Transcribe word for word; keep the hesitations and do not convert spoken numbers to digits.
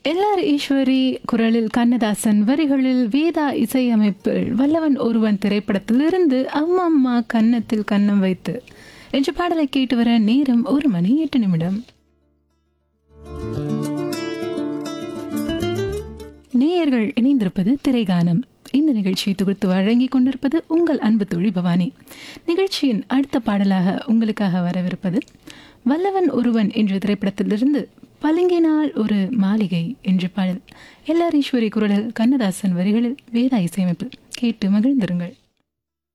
LR Eswari குரலில் கண்ணதாசன் வரிகளில் வேதா இசையமைப்பில் வல்லவன் ஒருவன் திரைப்படத்திலிருந்து அம்மம்மா கன்னத்தில் கன்னம் வைத்து என்ற பாடலை கேட்டு வர நேரம் ஒரு மணி எட்டு நிமிடம். நேயர்கள் இணைந்திருப்பது திரைகானம். இந்த நிகழ்ச்சியை தொகுத்து வழங்கிக் கொண்டிருப்பது உங்கள் அன்பு தோழி பவானி. நிகழ்ச்சியின் அடுத்த பாடலாக உங்களுக்காக வரவிருப்பது வல்லவன் ஒருவன் என்ற திரைப்படத்திலிருந்து பளிங்கினால் ஒரு மாளிகை என்ற பாடல். எல்ஆர் ஈஸ்வரி குரலில் கண்ணதாசன் வரிகளில் வேதா இசையமைப்பில் கேட்டு மகிழ்ந்திருங்கள்.